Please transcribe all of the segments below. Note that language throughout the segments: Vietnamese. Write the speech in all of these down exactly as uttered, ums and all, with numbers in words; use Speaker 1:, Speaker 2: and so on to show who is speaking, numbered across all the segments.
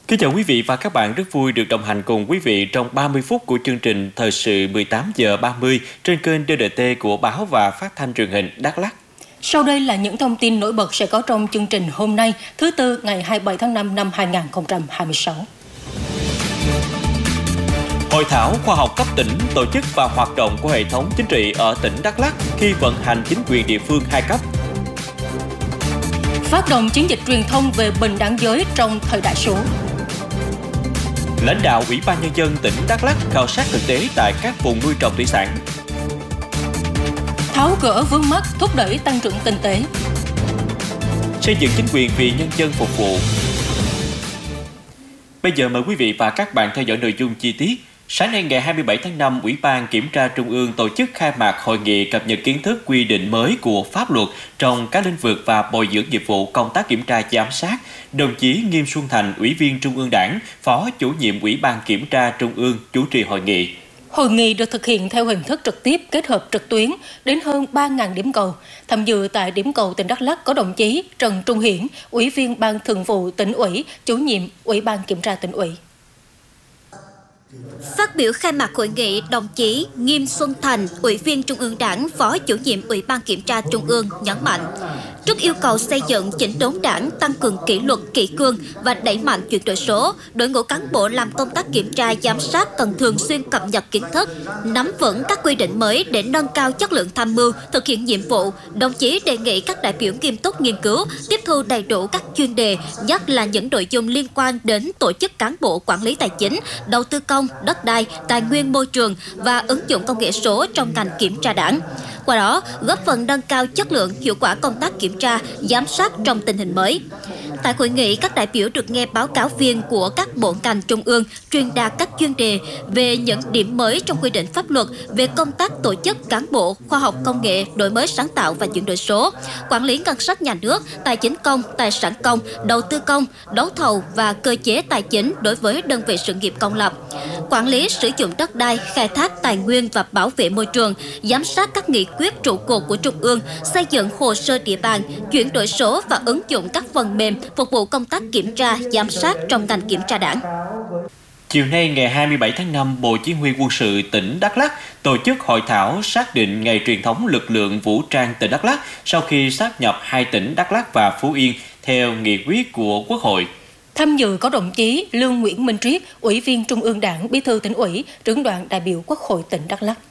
Speaker 1: Kính chào quý vị và các bạn, rất vui được đồng hành cùng quý vị trong ba mươi phút của chương trình Thời sự mười tám giờ ba mươi trên kênh đê đê tê của Báo và Phát thanh Truyền hình Đắk Lắk.
Speaker 2: Sau đây là những thông tin nổi bật sẽ có trong chương trình hôm nay, thứ Tư ngày hai mươi bảy tháng năm năm hai nghìn không trăm hai mươi sáu.
Speaker 1: Hội thảo khoa học cấp tỉnh tổ chức và hoạt động của hệ thống chính trị ở tỉnh Đắk Lắk khi vận hành chính quyền địa phương hai cấp.
Speaker 2: Phát động chiến dịch truyền thông về bình đẳng giới trong thời đại số.
Speaker 1: Lãnh đạo Ủy ban Nhân dân tỉnh Đắk Lắk khảo sát thực tế tại các vùng nuôi trồng thủy sản.
Speaker 2: Tháo gỡ vướng mắc thúc đẩy tăng trưởng kinh tế.
Speaker 1: Xây dựng chính quyền vì nhân dân phục vụ. Bây giờ mời quý vị và các bạn theo dõi nội dung chi tiết. Sáng nay ngày hai mươi bảy tháng năm, Ủy ban Kiểm tra Trung ương tổ chức khai mạc hội nghị cập nhật kiến thức quy định mới của pháp luật trong các lĩnh vực và bồi dưỡng nghiệp vụ công tác kiểm tra giám sát. Đồng chí Nghiêm Xuân Thành, Ủy viên Trung ương Đảng, Phó Chủ nhiệm Ủy ban Kiểm tra Trung ương chủ trì hội nghị.
Speaker 2: Hội nghị được thực hiện theo hình thức trực tiếp kết hợp trực tuyến đến hơn ba nghìn điểm cầu. Tham dự tại điểm cầu tỉnh Đắk Lắk có đồng chí Trần Trung Hiển, Ủy viên Ban Thường vụ Tỉnh ủy, Chủ nhiệm Ủy ban Kiểm tra Tỉnh ủy.
Speaker 3: Phát biểu khai mạc hội nghị, đồng chí Nghiêm Xuân Thành, Ủy viên Trung ương Đảng, Phó Chủ nhiệm Ủy ban Kiểm tra Trung ương nhấn mạnh, trước yêu cầu xây dựng chỉnh đốn Đảng, tăng cường kỷ luật, kỷ cương và đẩy mạnh chuyển đổi số, đội ngũ cán bộ làm công tác kiểm tra giám sát cần thường xuyên cập nhật kiến thức, nắm vững các quy định mới để nâng cao chất lượng tham mưu, thực hiện nhiệm vụ. Đồng chí đề nghị các đại biểu nghiêm túc nghiên cứu, tiếp thu đầy đủ các chuyên đề, nhất là những nội dung liên quan đến tổ chức cán bộ quản lý tài chính, đầu tư công, đất đai, tài nguyên môi trường và ứng dụng công nghệ số trong ngành kiểm tra Đảng. Qua đó, góp phần nâng cao chất lượng, hiệu quả công tác kiểm tra, giám sát trong tình hình mới. Tại hội nghị, các đại biểu được nghe báo cáo viên của các bộ ngành trung ương truyền đạt các chuyên đề về những điểm mới trong quy định pháp luật về công tác tổ chức cán bộ, khoa học công nghệ, đổi mới sáng tạo và chuyển đổi số, quản lý ngân sách nhà nước, tài chính công, tài sản công, đầu tư công, đấu thầu và cơ chế tài chính đối với đơn vị sự nghiệp công lập, quản lý sử dụng đất đai, khai thác tài nguyên và bảo vệ môi trường, giám sát các nghị quyết trụ cột của Trung ương, xây dựng hồ sơ địa bàn, chuyển đổi số và ứng dụng các phần mềm phục vụ công tác kiểm tra, giám sát trong ngành kiểm tra Đảng.
Speaker 1: Chiều nay ngày hai mươi bảy tháng năm, Bộ Chỉ huy Quân sự tỉnh Đắk Lắk tổ chức hội thảo xác định ngày truyền thống lực lượng vũ trang tỉnh Đắk Lắk sau khi sáp nhập hai tỉnh Đắk Lắk và Phú Yên theo nghị quyết của Quốc hội.
Speaker 2: Tham dự có đồng chí Lương Nguyễn Minh Triết, Ủy viên Trung ương Đảng, Bí thư Tỉnh ủy, trưởng đoàn đại biểu Quốc hội tỉnh Đắk Lắk.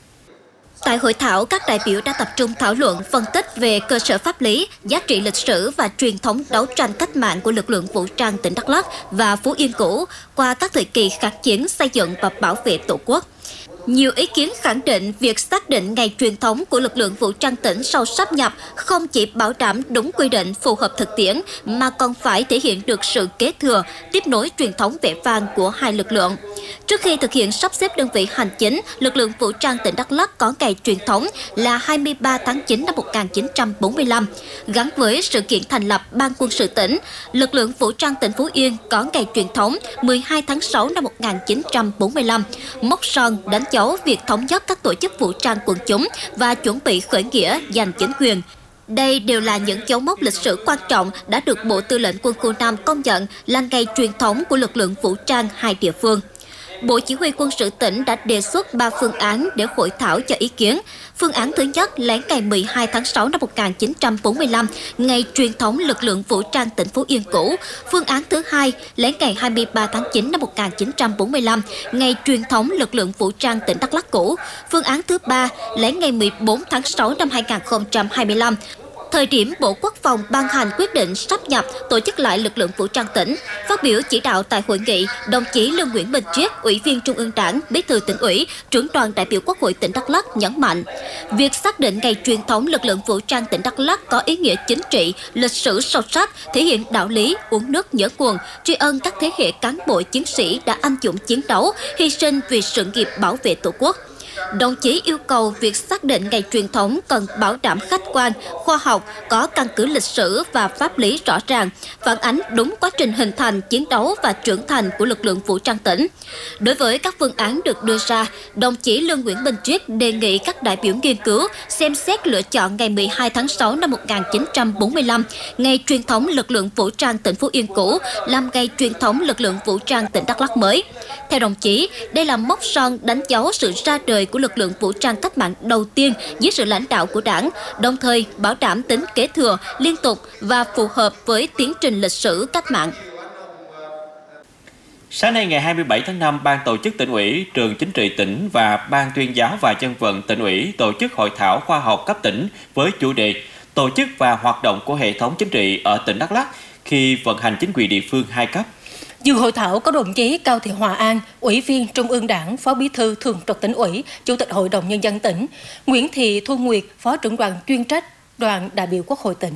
Speaker 3: Tại hội thảo, các đại biểu đã tập trung thảo luận, phân tích về cơ sở pháp lý, giá trị lịch sử và truyền thống đấu tranh cách mạng của lực lượng vũ trang tỉnh Đắk Lắk và Phú Yên cũ qua các thời kỳ kháng chiến, xây dựng và bảo vệ Tổ quốc. Nhiều ý kiến khẳng định việc xác định ngày truyền thống của lực lượng vũ trang tỉnh sau sáp nhập không chỉ bảo đảm đúng quy định phù hợp thực tiễn mà còn phải thể hiện được sự kế thừa, tiếp nối truyền thống vẻ vang của hai lực lượng. Trước khi thực hiện sắp xếp đơn vị hành chính, lực lượng vũ trang tỉnh Đắk Lắk có ngày truyền thống là hai mươi ba tháng chín năm một nghìn chín trăm bốn mươi lăm. Gắn với sự kiện thành lập Ban quân sự tỉnh, lực lượng vũ trang tỉnh Phú Yên có ngày truyền thống mười hai tháng sáu năm một nghìn chín trăm bốn mươi lăm. Mốc son đánh dấu việc thống nhất các tổ chức vũ trang quần chúng và chuẩn bị khởi nghĩa giành chính quyền. Đây đều là những dấu mốc lịch sử quan trọng đã được Bộ Tư lệnh Quân khu năm công nhận là ngày truyền thống của lực lượng vũ trang hai địa phương. Bộ Chỉ huy Quân sự tỉnh đã đề xuất ba phương án để hội thảo cho ý kiến. Phương án thứ nhất lấy ngày mười hai tháng sáu năm một nghìn chín trăm bốn mươi lăm, ngày truyền thống lực lượng vũ trang tỉnh Phú Yên cũ. Phương án thứ hai lấy ngày hai mươi ba tháng chín năm một nghìn chín trăm bốn mươi lăm, ngày truyền thống lực lượng vũ trang tỉnh Đắk Lắk cũ. Phương án thứ ba lấy ngày mười bốn tháng sáu năm hai nghìn không trăm hai mươi lăm. Thời điểm Bộ Quốc phòng ban hành quyết định sáp nhập, tổ chức lại lực lượng vũ trang tỉnh. Phát biểu chỉ đạo tại hội nghị, đồng chí Lương Nguyễn Minh Triết, Ủy viên Trung ương Đảng, Bí thư Tỉnh ủy, trưởng đoàn đại biểu Quốc hội tỉnh Đắk Lắk nhấn mạnh, việc xác định ngày truyền thống lực lượng vũ trang tỉnh Đắk Lắk có ý nghĩa chính trị, lịch sử sâu sắc, thể hiện đạo lý uống nước nhớ nguồn, tri ân các thế hệ cán bộ chiến sĩ đã anh dũng chiến đấu, hy sinh vì sự nghiệp bảo vệ Tổ quốc. đồng chí yêu cầu việc xác định ngày truyền thống cần bảo đảm khách quan, khoa học, có căn cứ lịch sử và pháp lý rõ ràng, phản ánh đúng quá trình hình thành, chiến đấu và trưởng thành của lực lượng vũ trang tỉnh. Đối với các phương án được đưa ra, đồng chí Lương Nguyễn Minh Triết đề nghị các đại biểu nghiên cứu, xem xét lựa chọn ngày mười hai tháng sáu năm một nghìn chín trăm bốn mươi lăm, ngày truyền thống lực lượng vũ trang tỉnh Phú Yên cũ, làm ngày truyền thống lực lượng vũ trang tỉnh Đắk Lắk mới. Theo đồng chí, đây là mốc son đánh dấu sự ra đời của lực lượng vũ trang cách mạng đầu tiên dưới sự lãnh đạo của Đảng, đồng thời bảo đảm tính kế thừa, liên tục và phù hợp với tiến trình lịch sử cách mạng.
Speaker 1: Sáng nay ngày hai mươi bảy tháng năm, Ban tổ chức tỉnh ủy, Trường Chính trị tỉnh và Ban tuyên giáo và dân vận tỉnh ủy tổ chức hội thảo khoa học cấp tỉnh với chủ đề tổ chức và hoạt động của hệ thống chính trị ở tỉnh Đắk Lắk khi vận hành chính quyền địa phương hai cấp.
Speaker 2: Dự hội thảo có đồng chí Cao Thị Hòa An, Ủy viên Trung ương Đảng, Phó Bí thư Thường trực Tỉnh ủy, Chủ tịch Hội đồng Nhân dân tỉnh, Nguyễn Thị Thu Nguyệt, Phó trưởng đoàn chuyên trách Đoàn đại biểu Quốc hội tỉnh.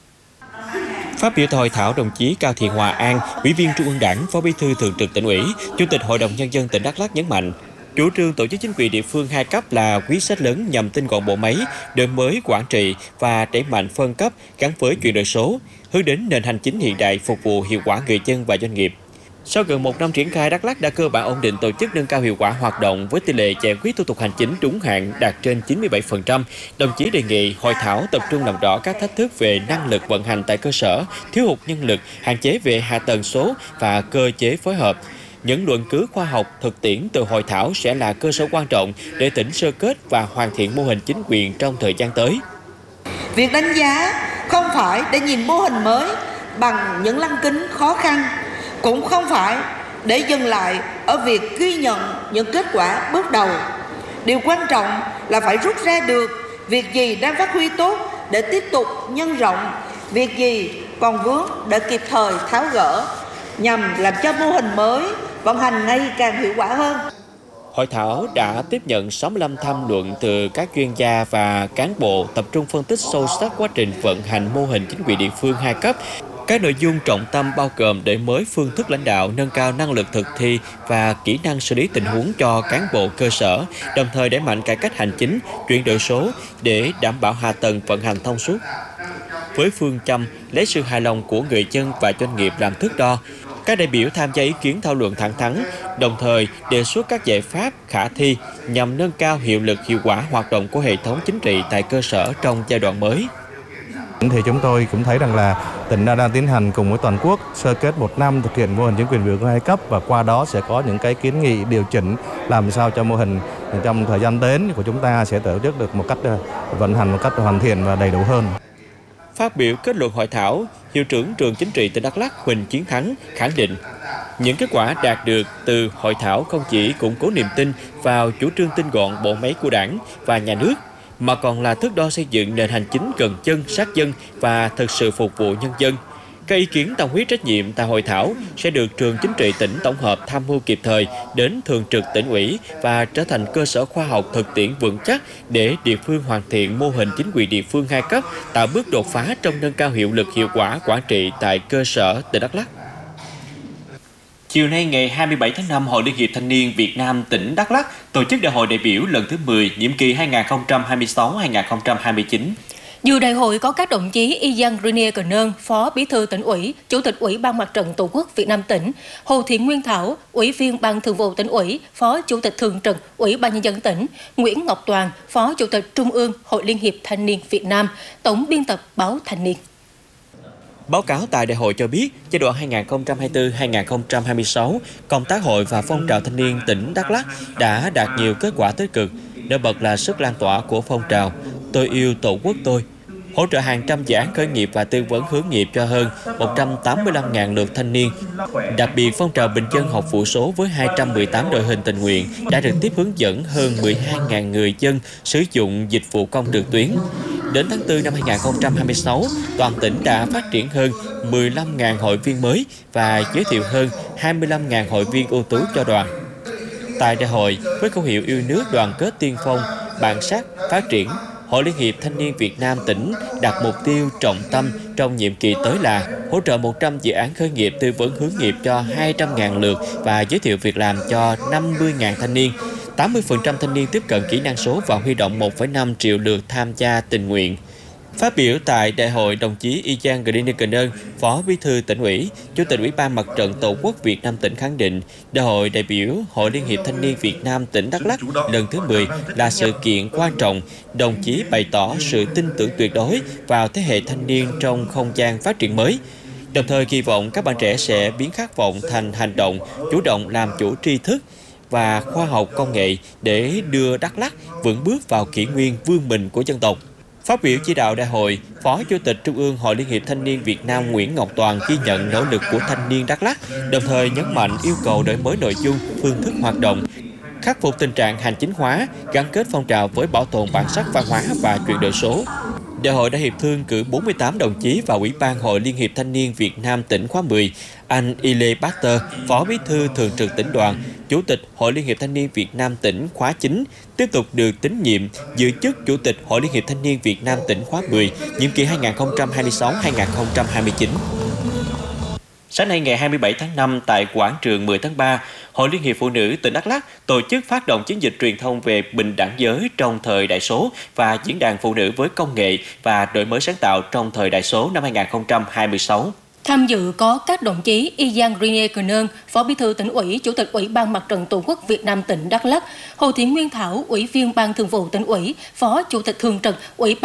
Speaker 1: Phát biểu tại hội thảo, đồng chí Cao Thị Hòa An, Ủy viên Trung ương Đảng, Phó Bí thư Thường trực Tỉnh ủy, Chủ tịch Hội đồng Nhân dân tỉnh Đắk Lắk nhấn mạnh, chủ trương tổ chức chính quyền địa phương hai cấp là quyết sách lớn nhằm tinh gọn bộ máy, đổi mới quản trị và đẩy mạnh phân cấp gắn với chuyển đổi số, hướng đến nền hành chính hiện đại phục vụ hiệu quả người dân và doanh nghiệp. Sau gần một năm triển khai, Đắk Lắk đã cơ bản ổn định tổ chức, nâng cao hiệu quả hoạt động với tỷ lệ giải quyết thủ tục hành chính đúng hạn đạt trên chín mươi bảy phần trăm. Đồng chí đề nghị hội thảo tập trung làm rõ các thách thức về năng lực vận hành tại cơ sở, thiếu hụt nhân lực, hạn chế về hạ tầng số và cơ chế phối hợp. Những luận cứ khoa học thực tiễn từ hội thảo sẽ là cơ sở quan trọng để tỉnh sơ kết và hoàn thiện mô hình chính quyền trong thời gian tới.
Speaker 4: Việc đánh giá không phải để nhìn mô hình mới bằng những lăng kính khó khăn, cũng không phải để dừng lại ở việc ghi nhận những kết quả bước đầu. Điều quan trọng là phải rút ra được việc gì đang phát huy tốt để tiếp tục nhân rộng, việc gì còn vướng để kịp thời tháo gỡ, nhằm làm cho mô hình mới vận hành ngày càng hiệu quả hơn.
Speaker 1: Hội thảo đã tiếp nhận sáu mươi lăm tham luận từ các chuyên gia và cán bộ, tập trung phân tích sâu sắc quá trình vận hành mô hình chính quyền địa phương hai cấp. Các nội dung trọng tâm bao gồm đổi mới phương thức lãnh đạo, nâng cao năng lực thực thi và kỹ năng xử lý tình huống cho cán bộ cơ sở, đồng thời đẩy mạnh cải cách hành chính, chuyển đổi số để đảm bảo hạ tầng vận hành thông suốt. Với phương châm lấy sự hài lòng của người dân và doanh nghiệp làm thước đo, các đại biểu tham gia ý kiến thảo luận thẳng thắn, đồng thời đề xuất các giải pháp khả thi nhằm nâng cao hiệu lực, hiệu quả hoạt động của hệ thống chính trị tại cơ sở trong giai đoạn mới.
Speaker 5: Thì chúng tôi cũng thấy rằng là tỉnh đã đang tiến hành cùng với toàn quốc sơ kết một năm thực hiện mô hình chính quyền địa phương hai cấp, và qua đó sẽ có những cái kiến nghị điều chỉnh làm sao cho mô hình trong thời gian đến của chúng ta sẽ tổ chức được một cách vận hành một cách hoàn thiện và đầy đủ hơn.
Speaker 1: Phát biểu kết luận hội thảo, Hiệu trưởng Trường Chính trị tỉnh Đắk Lắk Huỳnh Chiến Thắng khẳng định những kết quả đạt được từ hội thảo không chỉ củng cố niềm tin vào chủ trương tinh gọn bộ máy của Đảng và nhà nước, mà còn là thước đo xây dựng nền hành chính gần dân, sát dân và thực sự phục vụ nhân dân. Các ý kiến tâm huyết trách nhiệm tại hội thảo sẽ được Trường Chính trị tỉnh tổng hợp tham mưu kịp thời đến Thường trực Tỉnh ủy và trở thành cơ sở khoa học thực tiễn vững chắc để địa phương hoàn thiện mô hình chính quyền địa phương hai cấp, tạo bước đột phá trong nâng cao hiệu lực, hiệu quả quản trị tại cơ sở tỉnh Đắk Lắk. Chiều nay ngày hai mươi bảy tháng năm, Hội Liên hiệp Thanh niên Việt Nam tỉnh Đắk Lắk tổ chức đại hội đại biểu lần thứ mười, nhiệm kỳ hai nghìn không trăm hai mươi sáu đến hai nghìn không trăm hai mươi chín.
Speaker 2: Dự đại hội có các đồng chí Ian Grenier Cờ Nơn, Phó Bí thư Tỉnh ủy, Chủ tịch Ủy ban Mặt trận Tổ quốc Việt Nam tỉnh, Hồ Thị Nguyên Thảo, Ủy viên Ban Thường vụ Tỉnh ủy, Phó Chủ tịch Thường trực Ủy ban Nhân dân tỉnh, Nguyễn Ngọc Toàn, Phó Chủ tịch Trung ương Hội Liên hiệp Thanh niên Việt Nam, Tổng biên tập báo Thanh niên.
Speaker 1: Báo cáo tại đại hội cho biết, giai đoạn hai nghìn không trăm hai mươi tư đến hai nghìn không trăm hai mươi sáu, công tác hội và phong trào thanh niên tỉnh Đắk Lắk đã đạt nhiều kết quả tích cực. Nổi bật là sức lan tỏa của phong trào Tôi yêu Tổ quốc tôi, hỗ trợ hàng trăm dự án khởi nghiệp và tư vấn hướng nghiệp cho hơn một trăm tám mươi lăm nghìn lượt thanh niên. Đặc biệt, phong trào bình dân học vụ số với hai trăm mười tám đội hình tình nguyện đã trực tiếp hướng dẫn hơn mười hai nghìn người dân sử dụng dịch vụ công trực tuyến. Đến tháng tư năm hai nghìn không trăm hai mươi sáu, toàn tỉnh đã phát triển hơn mười lăm nghìn hội viên mới và giới thiệu hơn hai mươi lăm nghìn hội viên ưu tú cho đoàn. Tại đại hội, với khẩu hiệu yêu nước, đoàn kết tiên phong, bản sắc, phát triển, Hội Liên hiệp Thanh niên Việt Nam tỉnh đặt mục tiêu trọng tâm trong nhiệm kỳ tới là hỗ trợ một trăm dự án khởi nghiệp, tư vấn hướng nghiệp cho hai trăm nghìn lượt và giới thiệu việc làm cho năm mươi nghìn thanh niên, tám mươi phần trăm thanh niên tiếp cận kỹ năng số và huy động một phẩy năm triệu lượt tham gia tình nguyện. Phát biểu tại đại hội, đồng chí Ijan Grinikernen, Phó Bí thư Tỉnh ủy, Chủ tịch Ủy ban Mặt trận Tổ quốc Việt Nam tỉnh khẳng định, đại hội đại biểu Hội Liên hiệp Thanh niên Việt Nam tỉnh Đắk Lắk lần thứ mười là sự kiện quan trọng. Đồng chí bày tỏ sự tin tưởng tuyệt đối vào thế hệ thanh niên trong không gian phát triển mới. Đồng thời kỳ vọng các bạn trẻ sẽ biến khát vọng thành hành động, chủ động làm chủ tri thức và khoa học công nghệ để đưa Đắk Lắk vững bước vào kỷ nguyên vươn mình của dân tộc. Phát biểu chỉ đạo đại hội, Phó Chủ tịch Trung ương Hội Liên hiệp Thanh niên Việt Nam Nguyễn Ngọc Toàn ghi nhận nỗ lực của thanh niên Đắk Lắk, đồng thời nhấn mạnh yêu cầu đổi mới nội dung, phương thức hoạt động, khắc phục tình trạng hành chính hóa, gắn kết phong trào với bảo tồn bản sắc văn hóa và chuyển đổi số. Đại hội đã hiệp thương cử bốn mươi tám đồng chí vào Ủy ban Hội Liên hiệp Thanh niên Việt Nam tỉnh khóa mười. Anh Ile Baxter, Phó Bí thư Thường trực Tỉnh đoàn, Chủ tịch Hội Liên hiệp Thanh niên Việt Nam tỉnh khóa chín, tiếp tục được tín nhiệm giữ chức Chủ tịch Hội Liên hiệp Thanh niên Việt Nam tỉnh khóa mười, nhiệm kỳ hai nghìn không trăm hai mươi sáu đến hai nghìn không trăm hai mươi chín. Sáng nay ngày hai mươi bảy tháng năm tại quảng trường mười tháng ba, Hội Liên hiệp Phụ nữ tỉnh Đắk Lắk tổ chức phát động chiến dịch truyền thông về bình đẳng giới trong thời đại số và diễn đàn phụ nữ với công nghệ và đổi mới sáng tạo trong thời đại số năm hai nghìn không trăm hai mươi sáu.
Speaker 2: Tham dự có các đồng chí Ijan Grinikernen, Phó Bí thư Tỉnh ủy, Chủ tịch Ủy ban Mặt trận Tổ quốc Việt Nam tỉnh Đắk Lắk, Hồ Thị Nguyên Thảo, Ủy viên Ban Thường vụ Tỉnh ủy, Phó Chủ tịch Thường trực Ủy ban